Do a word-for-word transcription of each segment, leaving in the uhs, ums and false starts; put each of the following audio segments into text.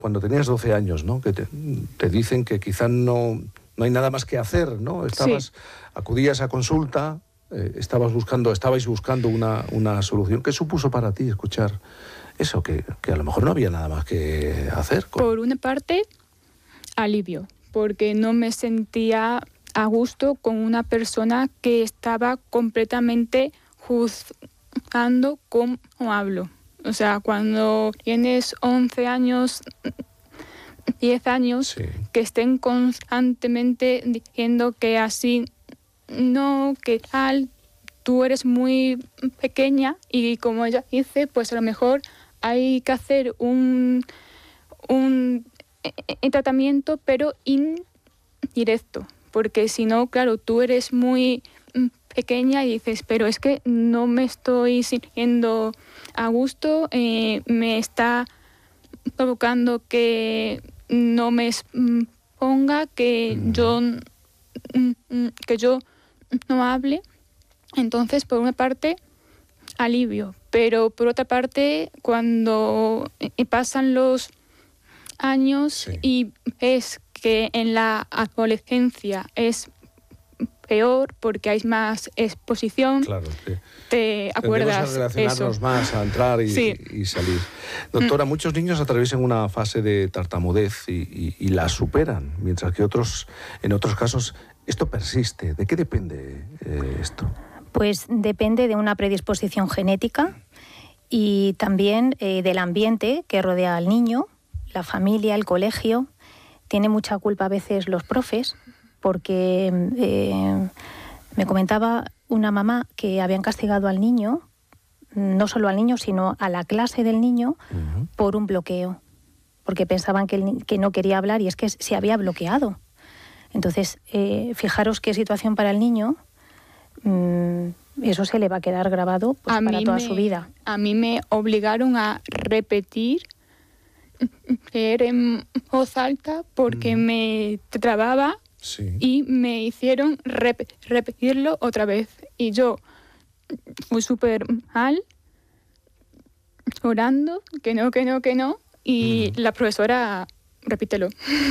Cuando tenías doce años, ¿no? Que te, te dicen que quizá no, no hay nada más que hacer, ¿no? Estabas, sí. Acudías a consulta, eh, estabas buscando, estabais buscando una, una solución. ¿Qué supuso para ti escuchar eso? Que, que a lo mejor no había nada más que hacer. Con... Por una parte, alivio, porque no me sentía a gusto con una persona que estaba completamente juzgando cómo hablo. O sea, cuando tienes once años, diez años, sí. que estén constantemente diciendo que así no, que tal, tú eres muy pequeña y como ella dice, pues a lo mejor hay que hacer un, un, un tratamiento, pero indirecto, porque si no, claro, tú eres muy pequeña y dices, pero es que no me estoy sintiendo a gusto, eh, me está provocando que no me exponga, que mm. yo que yo no hable. Entonces, por una parte, alivio, pero por otra parte, cuando pasan los años sí. y ves que en la adolescencia es peor porque hay más exposición, claro, sí. te acuerdas a relacionarnos eso. más, a entrar y, sí. y, y salir. Doctora, mm. muchos niños atraviesan una fase de tartamudez y, y, y la superan, mientras que otros, en otros casos, esto persiste. ¿De qué depende eh, esto? Pues depende de una predisposición genética y también eh, del ambiente que rodea al niño, la familia, el colegio. Tiene mucha culpa a veces los profes, porque eh, me comentaba una mamá que habían castigado al niño, no solo al niño, sino a la clase del niño, uh-huh. por un bloqueo, porque pensaban que, el, que no quería hablar y es que se había bloqueado. Entonces, eh, fijaros qué situación para el niño, mmm, eso se le va a quedar grabado pues, para toda me, su vida. A mí me obligaron a repetir, leer en voz alta, porque mm. me trababa. Sí. Y me hicieron rep- repetirlo otra vez. Y yo fui súper mal, orando, que no, que no, que no. Y uh-huh. la profesora, repítelo.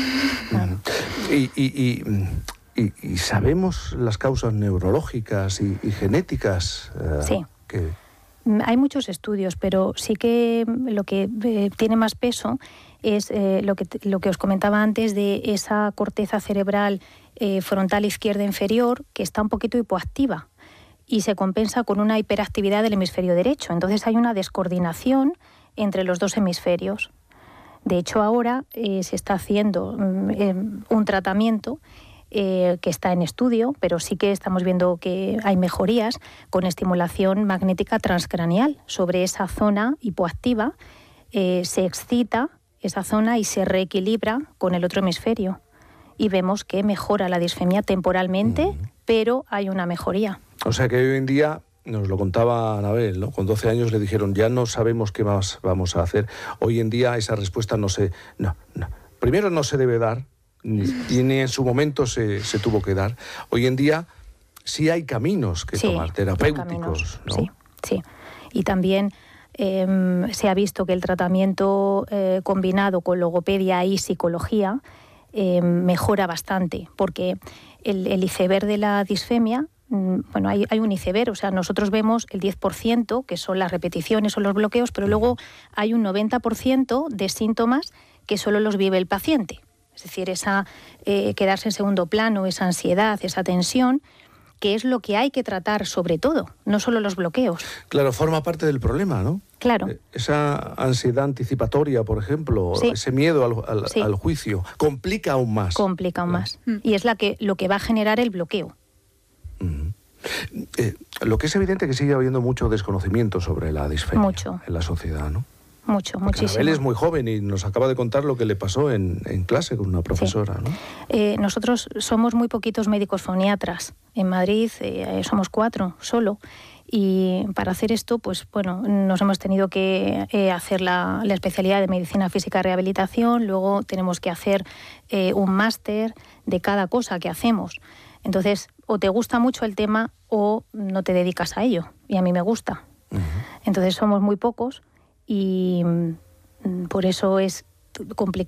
Uh-huh. Y, y, y, y, y sabemos las causas neurológicas y, y genéticas. Uh, sí. Que... Hay muchos estudios, pero sí que lo que eh, tiene más peso es eh, lo que lo que os comentaba antes de esa corteza cerebral eh, frontal izquierda inferior que está un poquito hipoactiva y se compensa con una hiperactividad del hemisferio derecho. Entonces hay una descoordinación entre los dos hemisferios. De hecho, ahora eh, se está haciendo eh, un tratamiento Eh, que está en estudio, pero sí que estamos viendo que hay mejorías con estimulación magnética transcraneal sobre esa zona hipoactiva, eh, se excita esa zona y se reequilibra con el otro hemisferio y vemos que mejora la disfemia temporalmente, mm. pero hay una mejoría. O sea que hoy en día, nos lo contaba Anabel, ¿no? Con doce años le dijeron, ya no sabemos qué más vamos a hacer. Hoy en día esa respuesta no se... No, no. Primero no se debe dar, y ni en su momento se, se tuvo que dar. Hoy en día sí hay caminos que sí, tomar, terapéuticos, caminos, ¿no? Sí, sí. Y también eh, se ha visto que el tratamiento eh, combinado con logopedia y psicología eh, mejora bastante, porque el, el iceberg de la disfemia, bueno, hay, hay un iceberg, o sea, nosotros vemos el diez por ciento, que son las repeticiones o los bloqueos, pero luego hay un noventa por ciento de síntomas que solo los vive el paciente. Es decir, esa eh, quedarse en segundo plano, esa ansiedad, esa tensión, que es lo que hay que tratar sobre todo, no solo los bloqueos. Claro, forma parte del problema, ¿no? Claro. Eh, esa ansiedad anticipatoria, por ejemplo, sí. ese miedo al, al, sí. al juicio, complica aún más. Complica aún ¿no? más. Mm. Y es la que, lo que va a generar el bloqueo. Mm. Eh, lo que es evidente que sigue habiendo mucho desconocimiento sobre la disfemia mucho. en la sociedad, ¿no? Mucho, Porque muchísimo. Anabel es muy joven y nos acaba de contar lo que le pasó en, en clase con una profesora, sí. ¿no? Eh, nosotros somos muy poquitos médicos foniatras. En Madrid eh, somos cuatro solo. Y para hacer esto, pues bueno, nos hemos tenido que eh, hacer la, la especialidad de Medicina Física y Rehabilitación, luego tenemos que hacer eh, un máster de cada cosa que hacemos. Entonces, o te gusta mucho el tema o no te dedicas a ello. Y a mí me gusta. Uh-huh. Entonces somos muy pocos y por eso es complicado.